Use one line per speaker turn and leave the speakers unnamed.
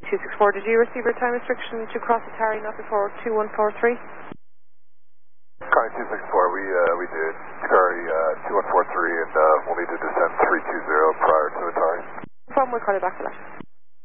264, did you receive your time restriction to cross the Tarry not before 2143?
Car 264, we did. Tarry 2143, and we'll need to descend 320 prior to the Tarry.
No problem, we'll call you back for that.